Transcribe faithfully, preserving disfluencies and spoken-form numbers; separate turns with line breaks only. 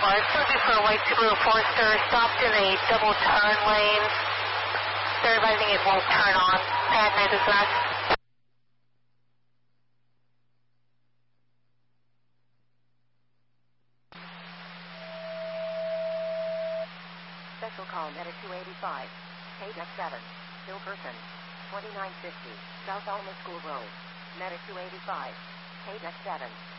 Boulevard. Searching for a white Subaru Forester, stopped in a double turn lane. They're advising it won't turn on. Pad nine dispatch.
Special call Meta two eighty-five. K D E C seven. Still person. twenty-nine fifty. South Alma School Road. Meta two eighty-five. K D E C seven.